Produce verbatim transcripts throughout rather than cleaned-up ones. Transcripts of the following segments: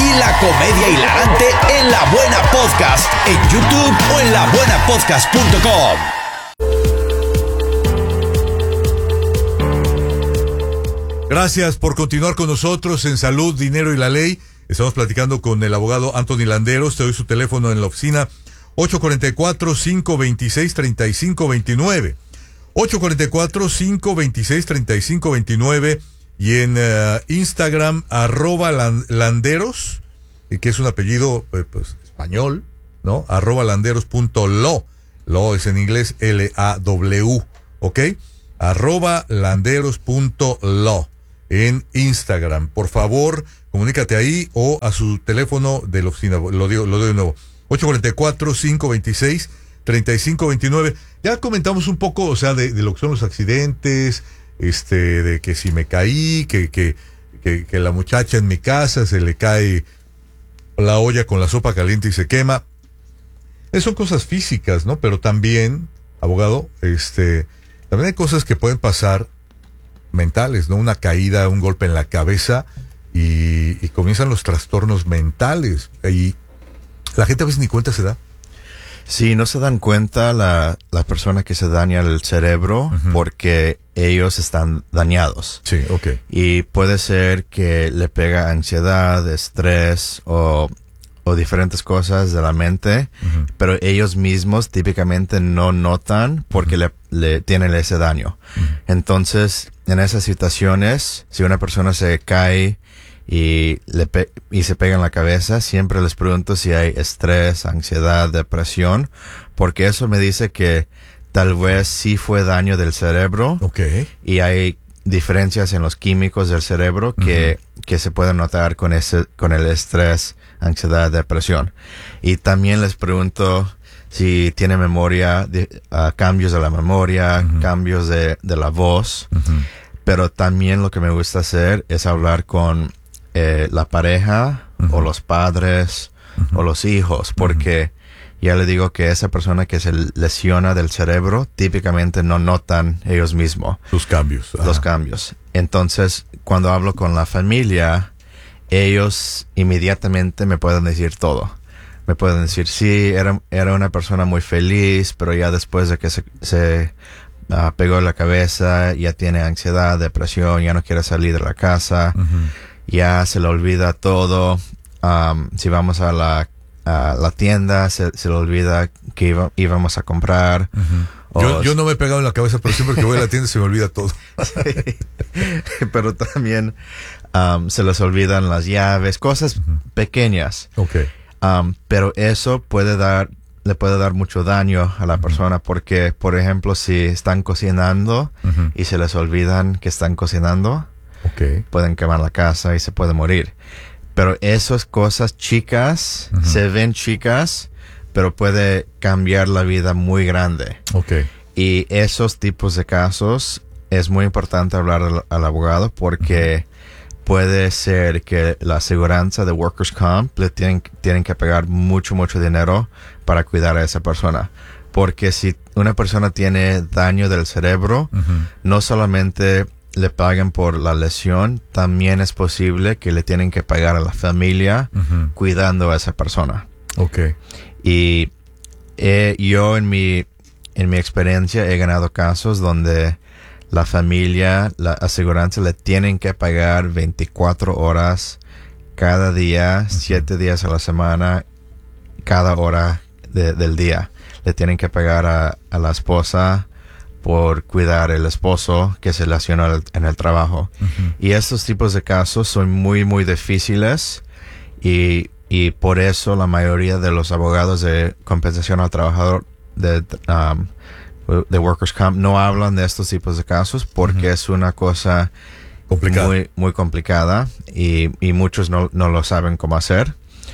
y la comedia hilarante en La Buena Podcast, en YouTube o en la buena podcast punto com. Gracias por continuar con nosotros en Salud, Dinero y la Ley. Estamos platicando con el abogado Anthony Landeros. Te doy su teléfono en la oficina: ocho cuatro cuatro, cinco dos seis, tres cinco dos nueve. ocho cuatro cuatro, cinco dos seis, tres cinco dos nueve. Y en uh, Instagram, arroba landeros, que es un apellido eh, pues, español, ¿no? Arroba landeros punto lo. Lo es en inglés L A W, ¿ok? Arroba landeros punto lo en Instagram. Por favor, comunícate ahí o a su teléfono de la oficina. Lo digo, lo doy de nuevo. ocho cuatro cuatro, cinco dos seis, tres cinco dos nueve. Ya comentamos un poco, o sea, de, de lo que son los accidentes, este, de que si me caí, que, que, que, que la muchacha en mi casa se le cae la olla con la sopa caliente y se quema. Esas son cosas físicas, ¿no? Pero también, abogado, este, también hay cosas que pueden pasar mentales, ¿no? Una caída, un golpe en la cabeza y, y comienzan los trastornos mentales. Y la gente a veces ni cuenta se da. Sí, no se dan cuenta la, la persona que se daña el cerebro uh-huh. porque ellos están dañados. Sí, ok. Y puede ser que le pega ansiedad, estrés o, o diferentes cosas de la mente, uh-huh. pero ellos mismos típicamente no notan porque uh-huh. le, le tienen ese daño. Uh-huh. Entonces, en esas situaciones, si una persona se cae y le pe- y se pega en la cabeza, siempre les pregunto si hay estrés, ansiedad, depresión, porque eso me dice que tal vez sí fue daño del cerebro. Okay. Y hay diferencias en los químicos del cerebro que, uh-huh. que se pueden notar con ese, con el estrés, ansiedad, depresión. Y también les pregunto si tiene memoria, de, uh, cambios de la memoria, uh-huh. cambios de, de la voz. Uh-huh. Pero también lo que me gusta hacer es hablar con Eh, la pareja uh-huh. o los padres uh-huh. o los hijos, porque uh-huh. ya le digo que esa persona que se lesiona del cerebro típicamente no notan ellos mismos los cambios. Los Ajá. cambios. Entonces, cuando hablo con la familia, ellos inmediatamente me pueden decir todo. Me pueden decir, sí, era, era una persona muy feliz, pero ya después de que se, se uh, pegó en la cabeza, ya tiene ansiedad, depresión, ya no quiere salir de la casa. Uh-huh. Ya se le olvida todo. Um, si vamos a la, a la tienda, se, se le olvida que iba, íbamos a comprar. Uh-huh. Yo, yo no me he pegado en la cabeza, pero siempre que voy a la tienda se me olvida todo. Sí. Pero también um, se les olvidan las llaves, cosas uh-huh. pequeñas. Okay. Um, pero eso puede dar, le puede dar mucho daño a la uh-huh. persona, porque, por ejemplo, si están cocinando uh-huh. y se les olvidan que están cocinando, okay. pueden quemar la casa y se puede morir. Pero esas cosas chicas, uh-huh. se ven chicas, pero puede cambiar la vida muy grande. Okay. Y esos tipos de casos es muy importante hablar al, al abogado, porque uh-huh. puede ser que la aseguranza de Workers' Comp le tienen, tienen que pagar mucho, mucho dinero para cuidar a esa persona. Porque si una persona tiene daño del cerebro, uh-huh. no solamente le pagan por la lesión, también es posible que le tienen que pagar a la familia uh-huh. cuidando a esa persona. Okay. Y eh, yo en mi en mi experiencia he ganado casos donde la familia, la aseguranza le tienen que pagar veinticuatro horas cada día, uh-huh. siete días a la semana, cada hora de, del día. Le tienen que pagar a, a la esposa por cuidar el esposo que se lesionó en el trabajo. Uh-huh. Y estos tipos de casos son muy, muy difíciles, y, y por eso la mayoría de los abogados de compensación al trabajador de, um, de Workers' Comp no hablan de estos tipos de casos, porque uh-huh. es una cosa complicada. muy, muy complicada, y, y muchos no, no lo saben cómo hacer.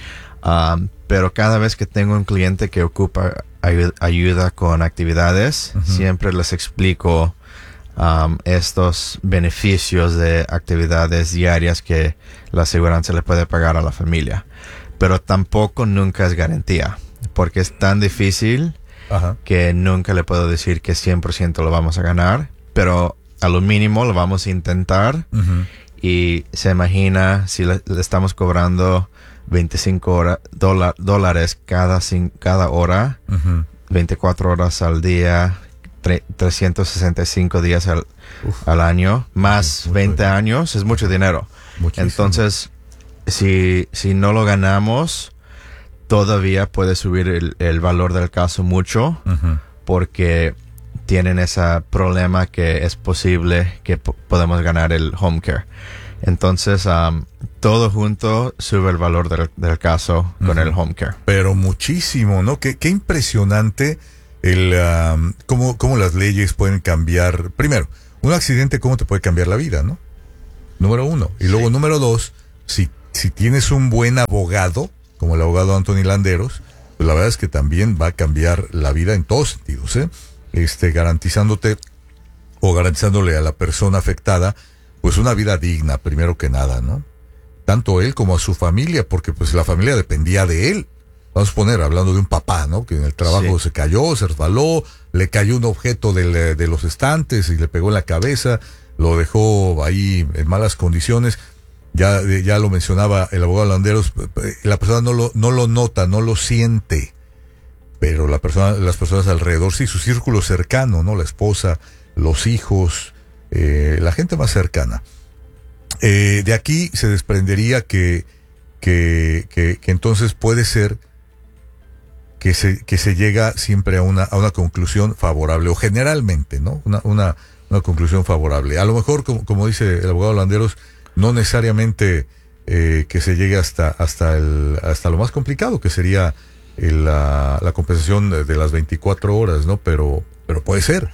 Um, pero cada vez que tengo un cliente que ocupa ayuda, ayuda con actividades, uh-huh. siempre les explico um, estos beneficios de actividades diarias que la aseguranza le puede pagar a la familia. Pero tampoco nunca es garantía, porque es tan difícil uh-huh. que nunca le puedo decir que cien por ciento lo vamos a ganar, pero a lo mínimo lo vamos a intentar. Uh-huh. Y se imagina si le, le estamos cobrando veinticinco hora, dola, dólares cada, cada hora, Uh-huh. veinticuatro horas al día, tre- trescientos sesenta y cinco días al, al año, más Mucho veinte dinero. años, es mucho dinero. Muchísimo. Entonces, si, si no lo ganamos, todavía puede subir el, el valor del caso mucho, Uh-huh. porque tienen ese problema que es posible que po- podemos ganar el home care. Entonces, um, todo junto sube el valor del, del caso con Ujú. el home care. Pero muchísimo, ¿no? Qué, qué impresionante el um, cómo, cómo las leyes pueden cambiar. Primero, un accidente, cómo te puede cambiar la vida, ¿no? Número uno. Y luego, número dos, si, si tienes un buen abogado, como el abogado Anthony Landeros, pues la verdad es que también va a cambiar la vida en todos sentidos, ¿eh? Este, garantizándote o garantizándole a la persona afectada, pues una vida digna, primero que nada, ¿no? Tanto él como a su familia, porque pues la familia dependía de él. Vamos a poner, hablando de un papá, ¿no? Que en el trabajo Sí. se cayó, se resbaló, le cayó un objeto del, de los estantes y le pegó en la cabeza, lo dejó ahí en malas condiciones. Ya, ya lo mencionaba el abogado Landeros, la persona no lo, no lo nota, no lo siente, pero la persona, las personas alrededor, sí, su círculo cercano, ¿no? La esposa, los hijos, eh, la gente más cercana. Eh, de aquí se desprendería que, que, que, que entonces puede ser que se, que se llega siempre a una, a una conclusión favorable, o generalmente, ¿no? Una, una, una conclusión favorable. A lo mejor, como, como dice el abogado Landeros, no necesariamente eh, que se llegue hasta, hasta el, hasta lo más complicado, que sería el, la, la compensación de, de las veinticuatro horas, ¿no? Pero, pero puede ser.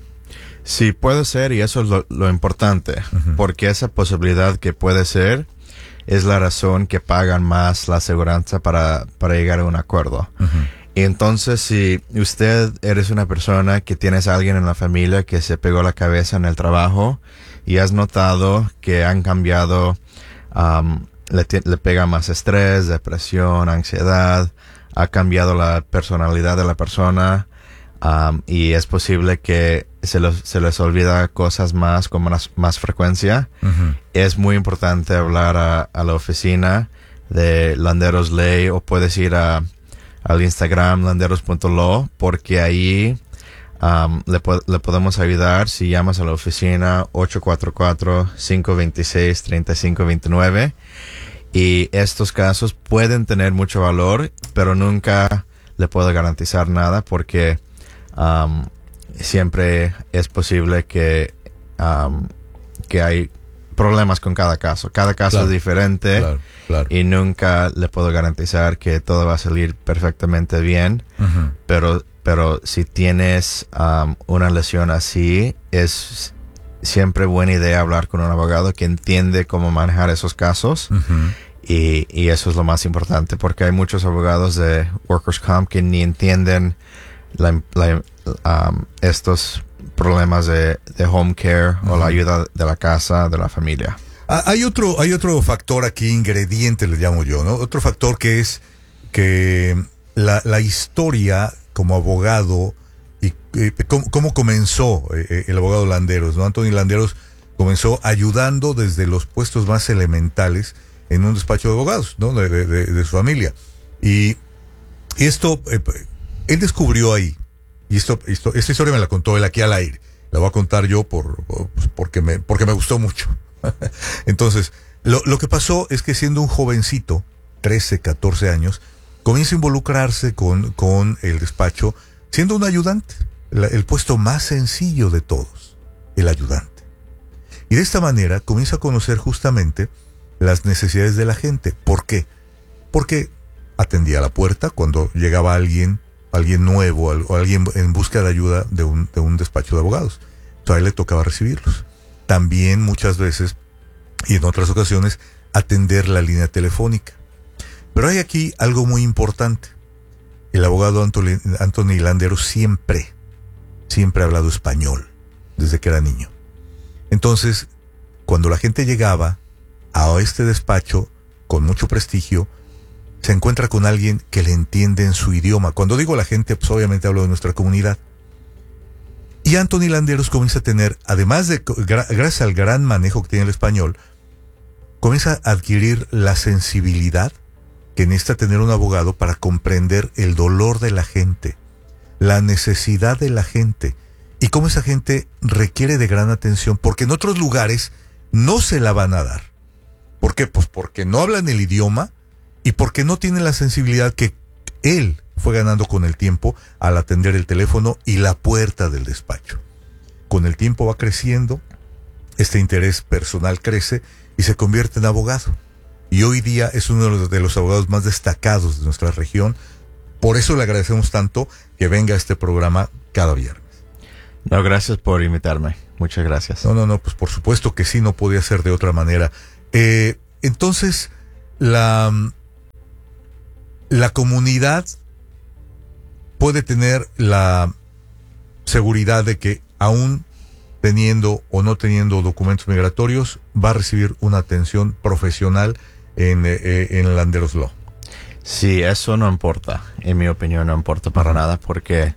Sí, puede ser, y eso es lo, lo importante, Ujú. porque esa posibilidad que puede ser es la razón que pagan más la aseguranza para, para llegar a un acuerdo. Uh-huh. Y entonces, si usted eres una persona que tienes a alguien en la familia que se pegó la cabeza en el trabajo y has notado que han cambiado, um, le, ti- le pega más estrés, depresión, ansiedad, ha cambiado la personalidad de la persona, um, y es posible que se, los, se les olvida cosas más con más, más frecuencia. Uh-huh. Es muy importante hablar a, a la oficina de Landeros Ley, o puedes ir a, al Instagram landeros punto law, porque ahí um, le, po- le podemos ayudar si llamas a la oficina ocho cuatro cuatro, cinco dos seis, tres cinco dos nueve. Y estos casos pueden tener mucho valor, pero nunca le puedo garantizar nada, porque um, siempre es posible que, um, que hay problemas con cada caso. Cada caso Claro, es diferente, Claro, claro. y nunca le puedo garantizar que todo va a salir perfectamente bien. Uh-huh. Pero, pero si tienes um, una lesión así, es siempre buena idea hablar con un abogado que entiende cómo manejar esos casos. Uh-huh. Y, y eso es lo más importante, porque hay muchos abogados de Workers' Comp que ni entienden la, la, um, estos problemas de, de home care, uh-huh, o la ayuda de la casa, de la familia. Ah, hay otro, hay otro factor aquí, ingrediente le llamo yo, ¿no? Otro factor que es que la, la historia como abogado y eh, cómo, cómo comenzó eh, el abogado Landeros, ¿no? Anthony Landeros comenzó ayudando desde los puestos más elementales en un despacho de abogados, ¿no? De, de, de, de su familia. Y, y esto, eh, él descubrió ahí, y esto, esto, esta historia me la contó él aquí al aire. La voy a contar yo por, por porque me, porque me gustó mucho. Entonces, lo, lo que pasó es que siendo un jovencito, trece, catorce años, comienza a involucrarse con, con el despacho, siendo un ayudante, la, el puesto más sencillo de todos, el ayudante. Y de esta manera comienza a conocer justamente las necesidades de la gente. ¿Por qué? Porque atendía la puerta cuando llegaba alguien, alguien nuevo, o alguien en busca de ayuda de un, de un despacho de abogados. Entonces a él le tocaba recibirlos. También muchas veces, y en otras ocasiones, atender la línea telefónica. Pero hay aquí algo muy importante. El abogado Anthony, Anthony Landeros siempre, siempre ha hablado español, desde que era niño. Entonces, cuando la gente llegaba a este despacho con mucho prestigio, se encuentra con alguien que le entiende en su idioma. Cuando digo la gente, pues obviamente hablo de nuestra comunidad. Y Anthony Landeros comienza a tener, además de, gra- gracias al gran manejo que tiene el español, comienza a adquirir la sensibilidad que necesita tener un abogado para comprender el dolor de la gente, la necesidad de la gente y cómo esa gente requiere de gran atención, porque en otros lugares no se la van a dar. ¿Por qué? Pues porque no hablan el idioma y porque no tienen la sensibilidad que él fue ganando con el tiempo al atender el teléfono y la puerta del despacho. Con el tiempo va creciendo, este interés personal crece y se convierte en abogado. Y hoy día es uno de los, de los abogados más destacados de nuestra región. Por eso le agradecemos tanto que venga a este programa cada viernes. No, gracias por invitarme. Muchas gracias. No, no, no, pues por supuesto que sí, no podía ser de otra manera. Eh, entonces, la, la comunidad puede tener la seguridad de que aún teniendo o no teniendo documentos migratorios, va a recibir una atención profesional en, eh, en Landeros Law. Sí, eso no importa. En mi opinión, no importa para nada porque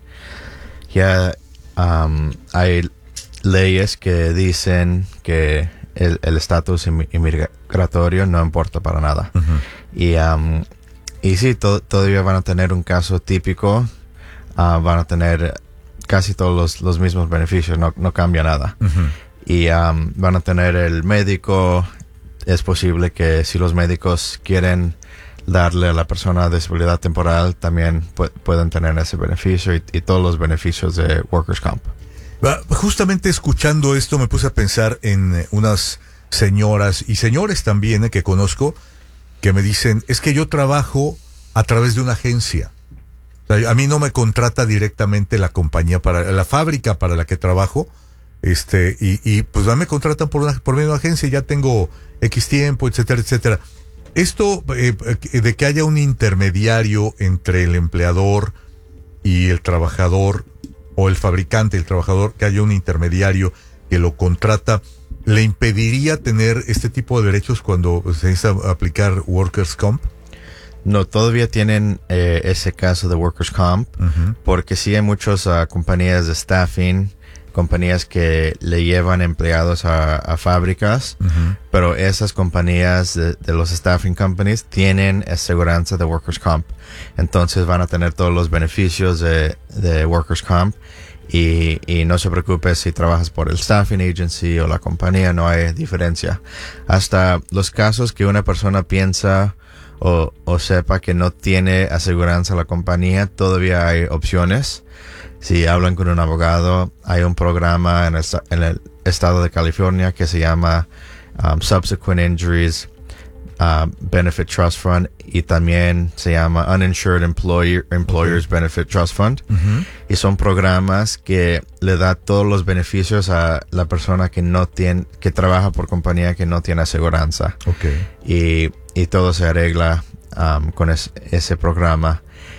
ya um, hay leyes que dicen que el estatus inmigratorio no importa para nada. Uh-huh. Y, um, y sí, to- todavía van a tener un caso típico, uh, van a tener casi todos los, los mismos beneficios, no, no cambia nada. Uh-huh. Y um, van a tener el médico, es posible que si los médicos quieren darle a la persona disabilidad temporal, también pu- pueden tener ese beneficio y, y todos los beneficios de Workers' Comp. Justamente escuchando esto me puse a pensar en unas señoras y señores también eh, que conozco que me dicen, es que yo trabajo a través de una agencia. O sea, a mí no me contrata directamente la compañía, para la fábrica para la que trabajo, este y, y pues me contratan por, una, por medio de una agencia, ya tengo X tiempo, etcétera, etcétera. Esto eh, de que haya un intermediario entre el empleador y el trabajador, o el fabricante, el trabajador, que haya un intermediario que lo contrata, ¿le impediría tener este tipo de derechos cuando se necesita aplicar Workers' Comp? No, todavía tienen eh, ese caso de Workers' Comp, uh-huh. porque sí hay muchas uh, compañías de staffing, compañías que le llevan empleados a, a fábricas, uh-huh. pero esas compañías de, de los staffing companies tienen aseguranza de Workers' Comp. Entonces van a tener todos los beneficios de, de Workers' Comp y, y no se preocupe si trabajas por el staffing agency o la compañía, no hay diferencia. Hasta los casos que una persona piensa o, o sepa que no tiene aseguranza la compañía, todavía hay opciones. Si hablan con un abogado, hay un programa en el, en el estado de California que se llama um, Subsequent Injuries uh, Benefit Trust Fund y también se llama Uninsured Employer, Employers okay. Benefit Trust Fund. Uh-huh. Y son programas que le da todos los beneficios a la persona que no tiene, que trabaja por compañía que no tiene aseguranza. Okay. Y, y todo se arregla um, con es, ese programa.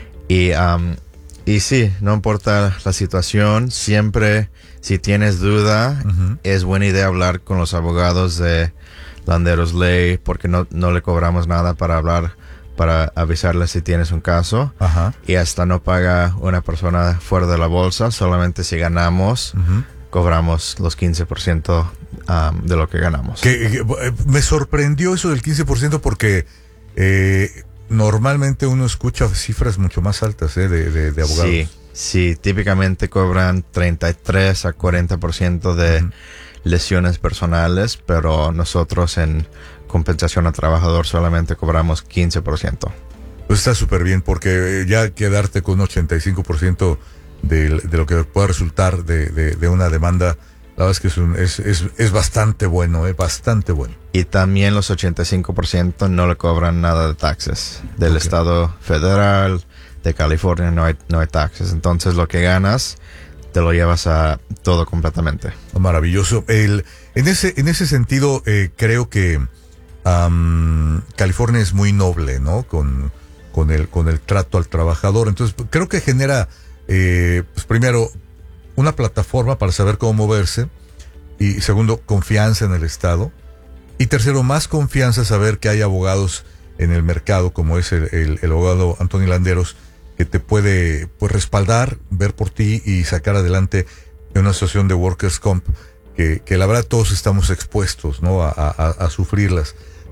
Y um, Y sí, no importa la situación, siempre si tienes duda, uh-huh. es buena idea hablar con los abogados de Landeros Ley, porque no, no le cobramos nada para hablar, para avisarle si tienes un caso. Uh-huh. Y hasta no paga una persona fuera de la bolsa, solamente si ganamos, uh-huh. cobramos los quince por ciento um, de lo que ganamos. Que, que, me sorprendió eso del quince por ciento porque... Eh, normalmente uno escucha cifras mucho más altas ¿eh? de, de, de abogados. Sí, sí, típicamente cobran treinta y tres a cuarenta por ciento de uh-huh. lesiones personales, pero nosotros en compensación al trabajador solamente cobramos quince por ciento. Pues está súper bien, porque ya quedarte con ochenta y cinco por ciento de, de lo que pueda resultar de, de, de una demanda, la verdad es que es, un, es, es, es bastante bueno, ¿eh? bastante bueno. Y también los ochenta y cinco por ciento no le cobran nada de taxes. Del okay. estado federal, de California no hay, no hay taxes. Entonces lo que ganas te lo llevas a todo completamente. Maravilloso. El, en ese en ese sentido eh, creo que um, California es muy noble, ¿no? Con, con, el, con el trato al trabajador. Entonces creo que genera, eh, pues primero, una plataforma para saber cómo moverse. Y segundo, confianza en el Estado. Y tercero, más confianza saber que hay abogados en el mercado, como es el, el, el abogado Antonio Landeros, que te puede pues, respaldar, ver por ti y sacar adelante en una situación de Workers' Comp, que, que la verdad todos estamos expuestos, ¿no? A, a, a sufrirlas.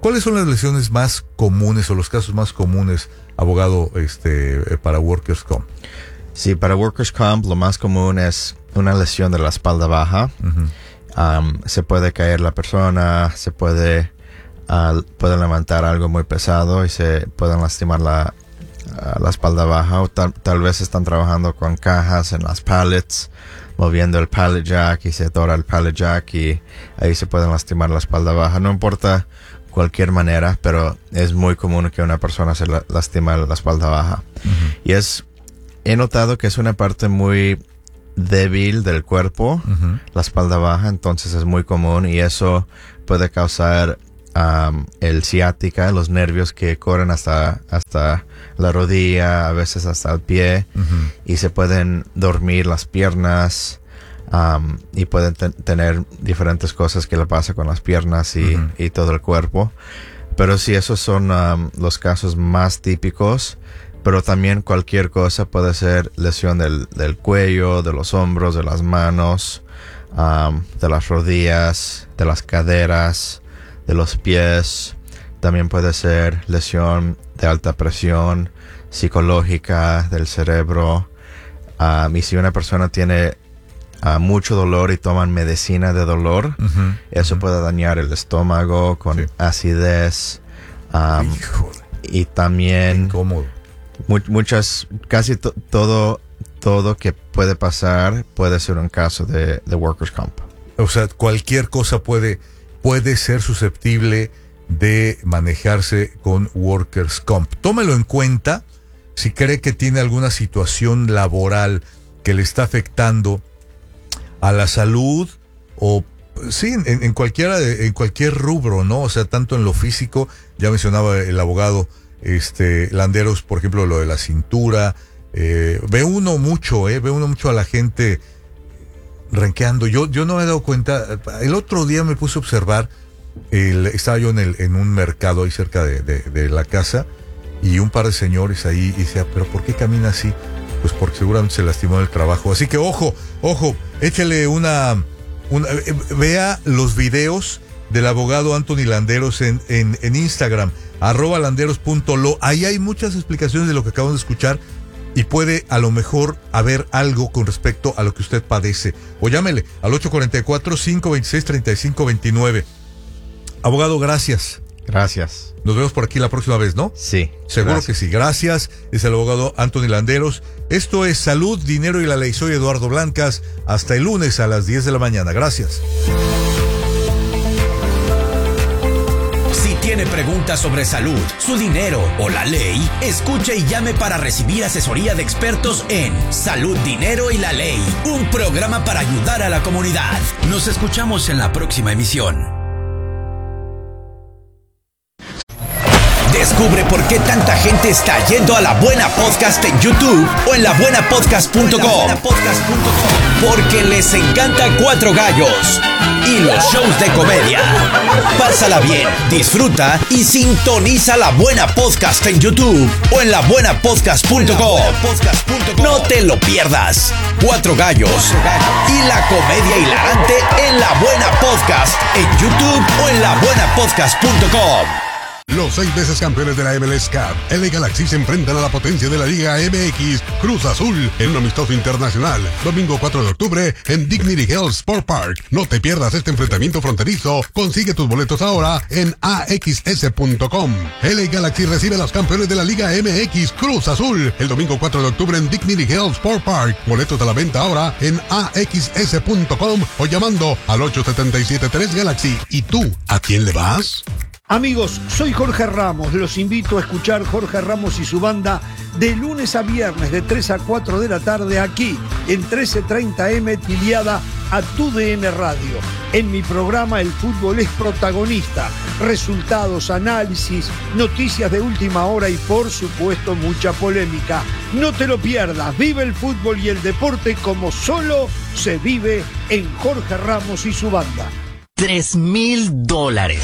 ¿Cuáles son las lesiones más comunes o los casos más comunes, abogado, este, para Workers' Comp? Sí, para Workers' Comp lo más común es una lesión de la espalda baja. Uh-huh. Um, se puede caer la persona, se puede, uh, pueden levantar algo muy pesado y se pueden lastimar la, uh, la espalda baja, o tal, tal vez están trabajando con cajas en las pallets, moviendo el pallet jack y se atora el pallet jack y ahí se pueden lastimar la espalda baja. No importa cualquier manera, pero es muy común que una persona se la, lastima la espalda baja. Uh-huh. Y es, he notado que es una parte muy débil del cuerpo, uh-huh. la espalda baja, entonces es muy común y eso puede causar um, el ciática, los nervios que corren hasta, hasta la rodilla, a veces hasta el pie, uh-huh. y se pueden dormir las piernas, um, y pueden te- tener diferentes cosas que le pasa con las piernas y, uh-huh. y todo el cuerpo. Pero sí, esos son um, los casos más típicos. Pero también cualquier cosa puede ser lesión del, del cuello, de los hombros, de las manos, um, de las rodillas, de las caderas, de los pies. También puede ser lesión de alta presión, psicológica, del cerebro. Um, y si una persona tiene uh, mucho dolor y toman medicina de dolor, uh-huh. eso uh-huh. puede dañar el estómago con sí. acidez. Um, y también... incómodo. Muchas, casi to, todo, todo que puede pasar puede ser un caso de, de Workers' Comp. O sea, cualquier cosa puede, puede ser susceptible de manejarse con Workers' Comp. Tómelo en cuenta si cree que tiene alguna situación laboral que le está afectando a la salud o sí, en, en cualquiera de, en cualquier rubro, ¿no? O sea, tanto en lo físico, ya mencionaba el abogado Este, Landeros, por ejemplo, lo de la cintura, eh, ve uno mucho, eh, ve uno mucho a la gente renqueando. Yo, yo no me he dado cuenta, el otro día me puse a observar, el, estaba yo en el, en un mercado ahí cerca de, de, de la casa, y un par de señores ahí, y decía, pero ¿por qué camina así? Pues porque seguramente se lastimó en el trabajo. Así que ojo, ojo, échale una, una eh, vea los videos del abogado Anthony Landeros en, en, en Instagram, arroba landeros punto lo. Ahí hay muchas explicaciones de lo que acabamos de escuchar y puede a lo mejor haber algo con respecto a lo que usted padece. O llámele al ocho cuatro cuatro, cinco dos seis, tres cinco dos nueve. Abogado, gracias. Gracias. Nos vemos por aquí la próxima vez, ¿no? Sí. Seguro gracias. que sí. Gracias. Es el abogado Anthony Landeros. Esto es Salud, Dinero y la Ley. Soy Eduardo Blancas. Hasta el lunes a las diez de la mañana. Gracias. ¿Tiene preguntas sobre salud, su dinero o la ley? Escuche y llame para recibir asesoría de expertos en Salud, Dinero y la Ley, un programa para ayudar a la comunidad. Nos escuchamos en la próxima emisión. Descubre por qué tanta gente está yendo a La Buena Podcast en YouTube o en la buena podcast punto com. Porque les encanta Cuatro Gallos y los shows de comedia. Pásala bien, disfruta y sintoniza La Buena Podcast en YouTube o en la buena podcast punto com. No te lo pierdas. Cuatro Gallos y la comedia hilarante en La Buena Podcast en YouTube o en la buena podcast punto com. Los seis veces campeones de la M L S Cup, L A Galaxy, se enfrentan a la potencia de la Liga M X, Cruz Azul, en un amistoso internacional. Domingo cuatro de octubre en Dignity Health Sport Park. No te pierdas este enfrentamiento fronterizo. Consigue tus boletos ahora en A X S punto com. L A Galaxy recibe a los campeones de la Liga M X, Cruz Azul, el domingo cuatro de octubre en Dignity Health Sport Park. Boletos a la venta ahora en A X S punto com o llamando al ocho siete siete tres Galaxy. ¿Y tú, a quién le vas? Amigos, soy Jorge Ramos. Los invito a escuchar Jorge Ramos y su banda de lunes a viernes de tres a cuatro de la tarde aquí en trece treinta eme Tiliada a Tu D N Radio. En mi programa el fútbol es protagonista. Resultados, análisis, noticias de última hora y por supuesto mucha polémica. No te lo pierdas. Vive el fútbol y el deporte como solo se vive en Jorge Ramos y su banda. Tres mil dólares.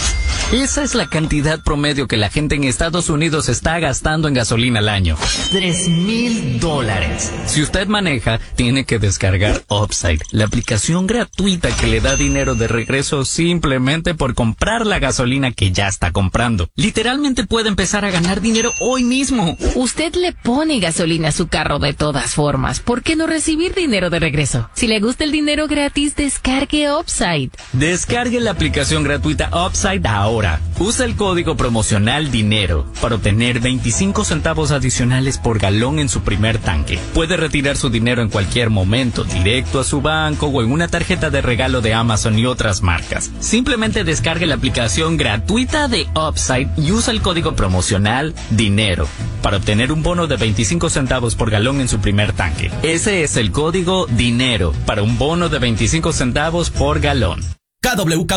Esa es la cantidad promedio que la gente en Estados Unidos está gastando en gasolina al año. Tres mil dólares. Si usted maneja, tiene que descargar Upside, la aplicación gratuita que le da dinero de regreso simplemente por comprar la gasolina que ya está comprando. Literalmente puede empezar a ganar dinero hoy mismo. Usted le pone gasolina a su carro de todas formas. ¿Por qué no recibir dinero de regreso? Si le gusta el dinero gratis, descargue Upside. Descargue la aplicación gratuita Upside ahora. Usa el código promocional DINERO para obtener veinticinco centavos adicionales por galón en su primer tanque. Puede retirar su dinero en cualquier momento, directo a su banco o en una tarjeta de regalo de Amazon y otras marcas. Simplemente descargue la aplicación gratuita de Upside y usa el código promocional DINERO para obtener un bono de veinticinco centavos por galón en su primer tanque. Ese es el código DINERO para un bono de veinticinco centavos por galón. K W K